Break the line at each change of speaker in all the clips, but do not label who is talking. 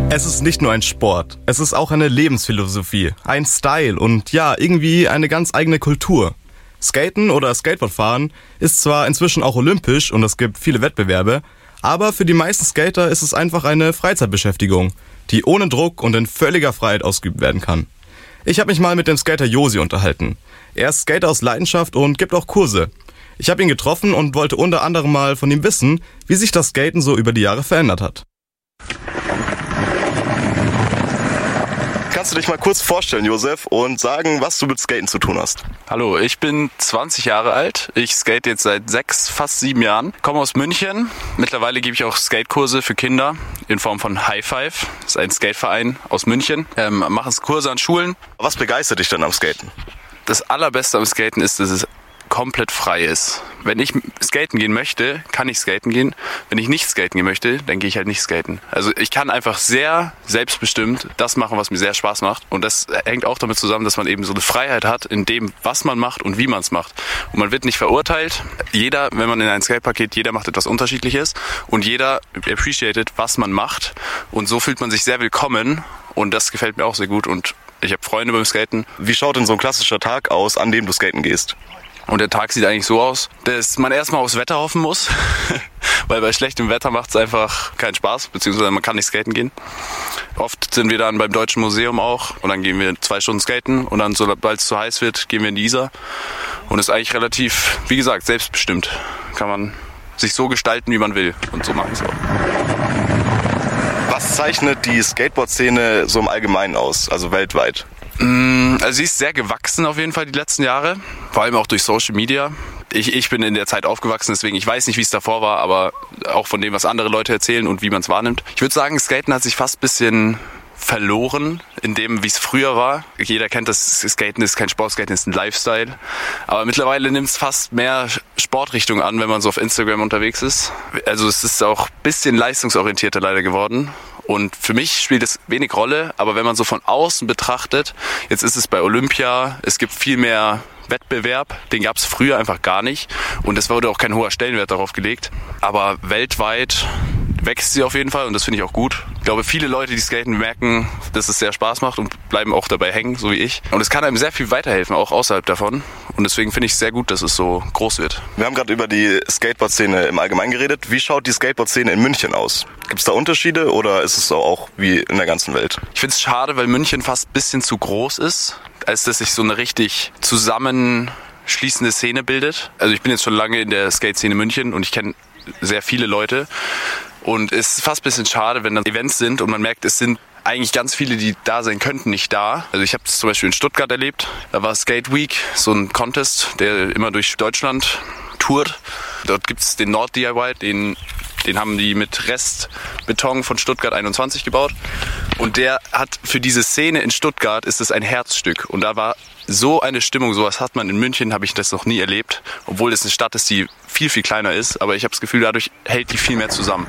Es ist nicht nur ein Sport, es ist auch eine Lebensphilosophie, ein Style und ja, irgendwie eine ganz eigene Kultur. Skaten oder Skateboardfahren ist zwar inzwischen auch olympisch und es gibt viele Wettbewerbe, aber für die meisten Skater ist es einfach eine Freizeitbeschäftigung, die ohne Druck und in völliger Freiheit ausgeübt werden kann. Ich habe mich mal mit dem Skater Josi unterhalten. Er ist Skater aus Leidenschaft und gibt auch Kurse. Ich habe ihn getroffen und wollte unter anderem mal von ihm wissen, wie sich das Skaten so über die Jahre verändert hat. Kannst du dich mal kurz vorstellen, Josef, und sagen, was du mit Skaten zu tun hast?
Hallo, ich bin 20 Jahre alt. Ich skate jetzt seit 6, fast 7 Jahren. Komme aus München. Mittlerweile gebe ich auch Skatekurse für Kinder in Form von High Five. Das ist ein Skateverein aus München. Machen Kurse an Schulen.
Was begeistert dich denn am Skaten?
Das Allerbeste am Skaten ist, dass es komplett frei ist. Wenn ich skaten gehen möchte, kann ich skaten gehen. Wenn ich nicht skaten gehen möchte, dann gehe ich halt nicht skaten. Also ich kann einfach sehr selbstbestimmt das machen, was mir sehr Spaß macht. Und das hängt auch damit zusammen, dass man eben so eine Freiheit hat in dem, was man macht und wie man es macht. Und man wird nicht verurteilt. Jeder, wenn man in ein Skatepark geht, jeder macht etwas Unterschiedliches. Und jeder appreciated, was man macht. Und so fühlt man sich sehr willkommen. Und das gefällt mir auch sehr gut. Und ich habe Freunde beim Skaten.
Wie schaut denn so ein klassischer Tag aus, an dem du skaten gehst?
Und der Tag sieht eigentlich so aus, dass man erstmal aufs Wetter hoffen muss, weil bei schlechtem Wetter macht es einfach keinen Spaß, beziehungsweise man kann nicht skaten gehen. Oft sind wir dann beim Deutschen Museum auch und dann gehen wir 2 Stunden skaten und dann, sobald es zu heiß wird, gehen wir in die Isar. Und ist eigentlich relativ, wie gesagt, selbstbestimmt. Kann man sich so gestalten, wie man will, und so mache ich es auch.
Was zeichnet die Skateboard-Szene so im Allgemeinen aus, also weltweit?
Also sie ist sehr gewachsen auf jeden Fall die letzten Jahre, vor allem auch durch Social Media. Ich bin in der Zeit aufgewachsen, deswegen ich weiß nicht, wie es davor war, aber auch von dem, was andere Leute erzählen und wie man es wahrnimmt. Ich würde sagen, Skaten hat sich fast ein bisschen verloren in dem, wie es früher war. Jeder kennt das, Skaten ist kein Sport, Skaten ist ein Lifestyle. Aber mittlerweile nimmt es fast mehr Sportrichtung an, wenn man so auf Instagram unterwegs ist. Also es ist auch ein bisschen leistungsorientierter leider geworden. Und für mich spielt es wenig Rolle, aber wenn man so von außen betrachtet, jetzt ist es bei Olympia, es gibt viel mehr Wettbewerb, den gab es früher einfach gar nicht und es wurde auch kein hoher Stellenwert darauf gelegt. Aber weltweit wächst sie auf jeden Fall und das finde ich auch gut. Ich glaube, viele Leute, die skaten, merken, dass es sehr Spaß macht und bleiben auch dabei hängen, so wie ich. Und es kann einem sehr viel weiterhelfen, auch außerhalb davon. Und deswegen finde ich es sehr gut, dass es so groß wird.
Wir haben gerade über die Skateboard-Szene im Allgemeinen geredet. Wie schaut die Skateboard-Szene in München aus? Gibt es da Unterschiede oder ist es so auch wie in der ganzen Welt?
Ich finde es schade, weil München fast ein bisschen zu groß ist, als dass sich so eine richtig zusammenschließende Szene bildet. Also ich bin jetzt schon lange in der Skate-Szene München und ich kenne sehr viele Leute. Und es ist fast ein bisschen schade, wenn dann Events sind und man merkt, es sind eigentlich ganz viele, die da sein könnten, nicht da. Also ich habe es zum Beispiel in Stuttgart erlebt. Da war Skate Week, so ein Contest, der immer durch Deutschland tourt. Dort gibt es den Nord DIY, den haben die mit Restbeton von Stuttgart 21 gebaut. Und der hat für diese Szene in Stuttgart ist es ein Herzstück. Und da war so eine Stimmung, sowas hat man in München, habe ich das noch nie erlebt. Obwohl es eine Stadt ist, die viel, viel kleiner ist. Aber ich habe das Gefühl, dadurch hält die viel mehr zusammen.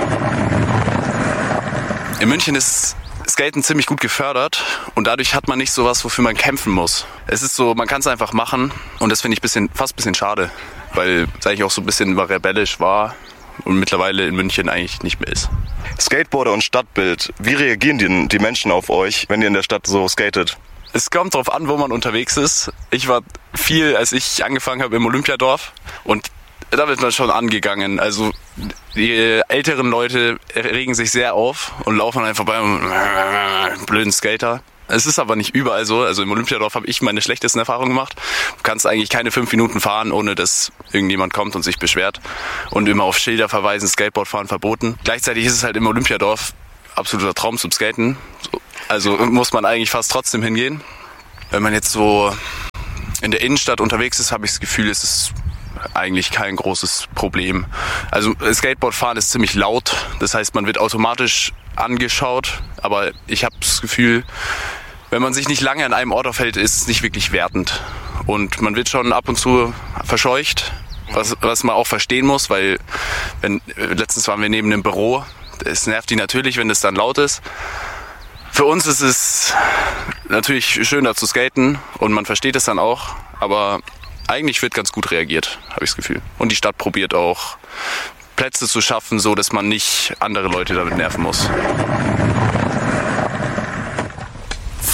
In München ist Skaten ziemlich gut gefördert und dadurch hat man nicht sowas, wofür man kämpfen muss. Es ist so, man kann es einfach machen und das finde ich fast ein bisschen schade, weil es eigentlich auch so ein bisschen rebellisch war und mittlerweile in München eigentlich nicht mehr ist.
Skateboarder und Stadtbild, wie reagieren die Menschen auf euch, wenn ihr in der Stadt so skatet?
Es kommt darauf an, wo man unterwegs ist. Ich war viel, als ich angefangen habe im Olympiadorf und da wird man schon angegangen. Also die älteren Leute regen sich sehr auf und laufen einfach bei einem blöden Skater. Es ist aber nicht überall so. Also im Olympiadorf habe ich meine schlechtesten Erfahrungen gemacht. Du kannst eigentlich keine 5 Minuten fahren, ohne dass irgendjemand kommt und sich beschwert. Und immer auf Schilder verweisen, Skateboardfahren verboten. Gleichzeitig ist es halt im Olympiadorf absoluter Traum zum Skaten. Also muss man eigentlich fast trotzdem hingehen. Wenn man jetzt so in der Innenstadt unterwegs ist, habe ich das Gefühl, es ist eigentlich kein großes Problem. Also Skateboardfahren ist ziemlich laut, das heißt, man wird automatisch angeschaut, aber ich habe das Gefühl, wenn man sich nicht lange an einem Ort aufhält, ist es nicht wirklich wertend. Und man wird schon ab und zu verscheucht, was man auch verstehen muss, weil letztens waren wir neben einem Büro, es nervt die natürlich, wenn es dann laut ist. Für uns ist es natürlich schöner zu skaten und man versteht es dann auch, aber eigentlich wird ganz gut reagiert, habe ich das Gefühl. Und die Stadt probiert auch Plätze zu schaffen, so dass man nicht andere Leute damit nerven muss.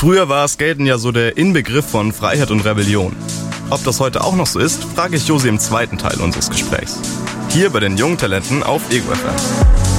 Früher war Skaten ja so der Inbegriff von Freiheit und Rebellion. Ob das heute auch noch so ist, frage ich Josi im zweiten Teil unseres Gesprächs. Hier bei den jungen Talenten auf Ego FM.